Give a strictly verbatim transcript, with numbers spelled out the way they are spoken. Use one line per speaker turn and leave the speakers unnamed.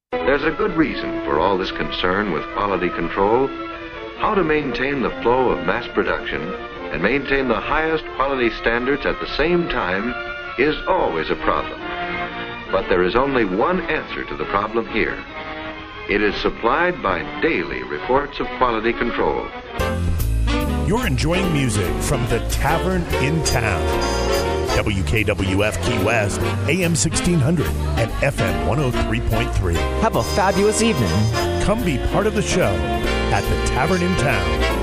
There's a good reason for all this concern with quality control. How to maintain the flow of mass production and maintain the highest quality standards at the same time is always a problem. But there is only one answer to the problem here. It is supplied by daily reports of quality control.
You're enjoying music from the Tavern in Town. W K W F Key West, A M sixteen hundred and F M one oh three point three.
Have a fabulous evening.
Come be part of the show at the Tavern in Town.